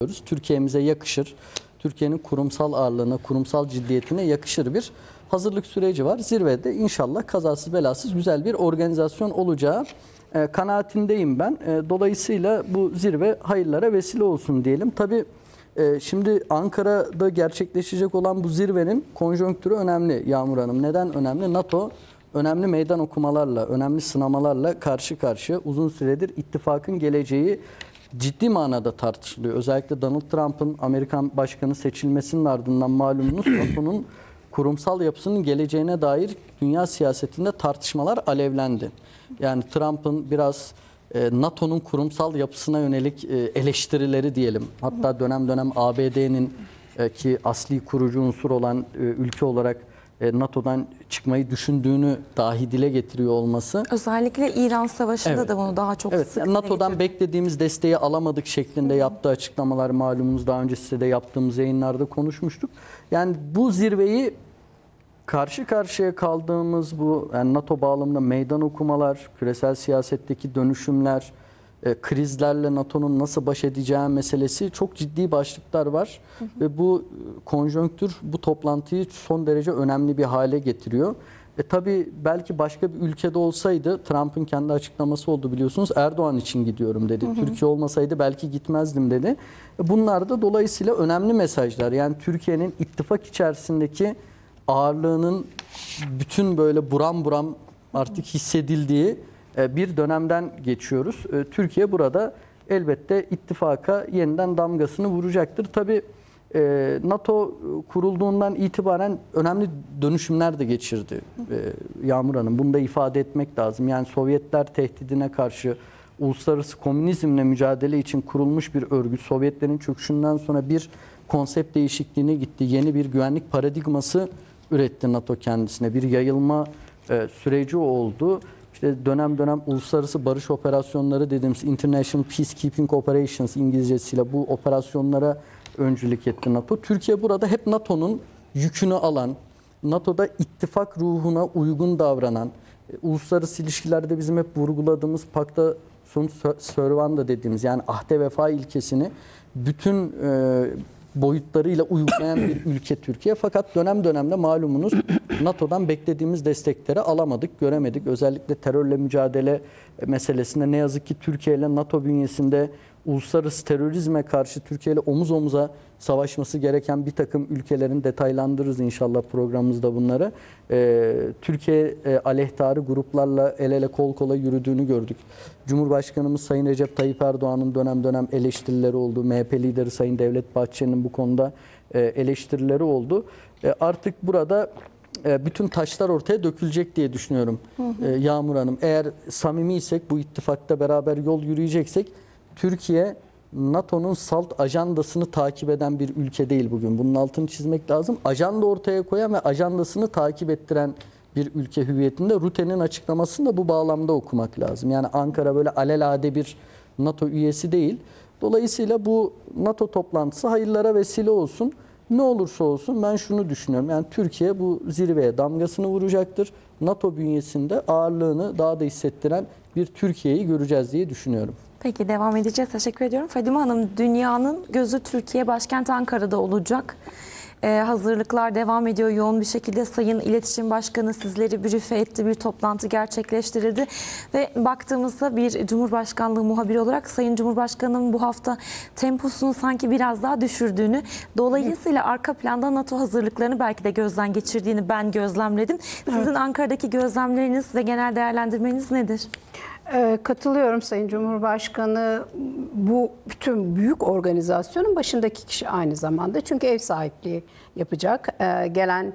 Türkiye'mize yakışır, Türkiye'nin kurumsal ağırlığına, kurumsal ciddiyetine yakışır bir hazırlık süreci var. Zirvede inşallah kazasız belasız güzel bir organizasyon olacağı kanaatindeyim ben. Dolayısıyla bu zirve hayırlara vesile olsun diyelim. Tabii şimdi Ankara'da gerçekleşecek olan bu zirvenin konjonktürü önemli Yağmur Hanım. Neden önemli? NATO önemli meydan okumalarla, önemli sınamalarla karşı karşıya. Uzun süredir ittifakın geleceği ciddi manada tartışılıyor. Özellikle Donald Trump'ın Amerikan başkanı seçilmesinin ardından malumunuz NATO'nun kurumsal yapısının geleceğine dair dünya siyasetinde tartışmalar alevlendi. Yani Trump'ın biraz NATO'nun kurumsal yapısına yönelik eleştirileri diyelim. Hatta dönem dönem ABD'nin ki asli kurucu unsur olan ülke olarak NATO'dan çıkmayı düşündüğünü dahi dile getiriyor olması. Özellikle İran Savaşı'nda da bunu daha çok sık yani NATO'dan beklediğimiz desteği alamadık şeklinde yaptığı açıklamalar malumunuz, daha önce size de yaptığımız yayınlarda konuşmuştuk. Yani bu zirveyi karşı karşıya kaldığımız bu yani NATO bağlamında meydan okumalar, küresel siyasetteki dönüşümler, krizlerle NATO'nun nasıl baş edeceği meselesi çok ciddi başlıklar var. Ve bu konjonktür bu toplantıyı son derece önemli bir hale getiriyor. Tabii belki başka bir ülkede olsaydı, Trump'ın kendi açıklaması oldu biliyorsunuz, Erdoğan için gidiyorum dedi. Türkiye olmasaydı belki gitmezdim dedi. Bunlar da dolayısıyla önemli mesajlar. Yani Türkiye'nin ittifak içerisindeki ağırlığının bütün böyle buram buram artık hissedildiği bir dönemden geçiyoruz. Türkiye burada elbette ittifaka yeniden damgasını vuracaktır. Tabii NATO kurulduğundan itibaren önemli dönüşümler de geçirdi Yağmur Hanım. Bunu da ifade etmek lazım. Yani Sovyetler tehdidine karşı uluslararası komünizmle mücadele için kurulmuş bir örgüt. Sovyetlerin çöküşünden sonra bir konsept değişikliğine gitti. Yeni bir güvenlik paradigması üretti NATO kendisine. Bir yayılma süreci oldu. İşte dönem dönem uluslararası barış operasyonları dediğimiz International Peacekeeping Operations İngilizcesiyle bu operasyonlara öncülük etti NATO. Türkiye burada hep NATO'nun yükünü alan, NATO'da ittifak ruhuna uygun davranan, uluslararası ilişkilerde bizim hep vurguladığımız pacta sunt servanda dediğimiz yani ahde vefa ilkesini bütün boyutlarıyla uygulayan bir ülke Türkiye. Fakat dönem dönemde malumunuz NATO'dan beklediğimiz destekleri alamadık, göremedik. Özellikle terörle mücadele meselesinde ne yazık ki Türkiye ile NATO bünyesinde uluslararası terörizme karşı Türkiye ile omuz omuza savaşması gereken bir takım ülkelerin detaylandırırız inşallah programımızda bunları. Türkiye aleyhtarı gruplarla el ele kol kola yürüdüğünü gördük. Cumhurbaşkanımız Sayın Recep Tayyip Erdoğan'ın dönem dönem eleştirileri oldu. MHP lideri Sayın Devlet Bahçeli'nin bu konuda eleştirileri oldu. Artık burada bütün taşlar ortaya dökülecek diye düşünüyorum Yağmur Hanım. Eğer samimiysek, bu ittifakta beraber yol yürüyeceksek, Türkiye NATO'nun salt ajandasını takip eden bir ülke değil bugün. Bunun altını çizmek lazım. Ajanda ortaya koyan ve ajandasını takip ettiren bir ülke hüviyetinde. Rute'nin açıklamasını da bu bağlamda okumak lazım. Yani Ankara böyle alelade bir NATO üyesi değil. Dolayısıyla bu NATO toplantısı hayırlara vesile olsun. Ne olursa olsun ben şunu düşünüyorum. Yani Türkiye bu zirveye damgasını vuracaktır. NATO bünyesinde ağırlığını daha da hissettiren bir Türkiye'yi göreceğiz diye düşünüyorum. Peki devam edeceğiz. Teşekkür ediyorum. Fadime Hanım, dünyanın gözü Türkiye, başkent Ankara'da olacak. Hazırlıklar devam ediyor yoğun bir şekilde. Sayın İletişim Başkanı sizleri brife etti, bir toplantı gerçekleştirildi. Ve baktığımızda bir Cumhurbaşkanlığı muhabiri olarak Sayın Cumhurbaşkanı'nın bu hafta temposunu sanki biraz daha düşürdüğünü, dolayısıyla arka planda NATO hazırlıklarını belki de gözden geçirdiğini ben gözlemledim. Sizin Ankara'daki gözlemleriniz ve genel değerlendirmeniz nedir? Katılıyorum Sayın Cumhurbaşkanı, bu bütün büyük organizasyonun başındaki kişi aynı zamanda. Çünkü ev sahipliği yapacak. Gelen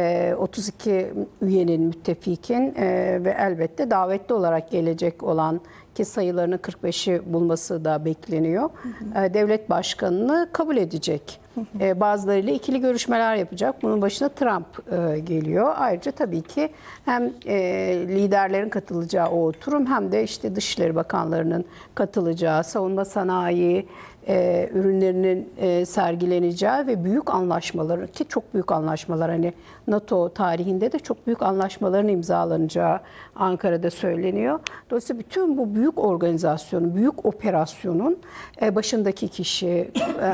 32 üyenin, müttefikin ve elbette davetli olarak gelecek olan ki sayılarını 45'i bulması da bekleniyor. Devlet başkanını kabul edecek. Bazılarıyla ikili görüşmeler yapacak. Bunun başına Trump geliyor. Ayrıca tabii ki hem liderlerin katılacağı o oturum hem de işte Dışişleri Bakanlarının katılacağı, savunma sanayi ürünlerinin sergileneceği ve büyük anlaşmaları, ki çok büyük anlaşmalar, hani NATO tarihinde de çok büyük anlaşmaların imzalanacağı Ankara'da söyleniyor. Dolayısıyla bütün bu büyük organizasyonun, büyük operasyonun başındaki kişi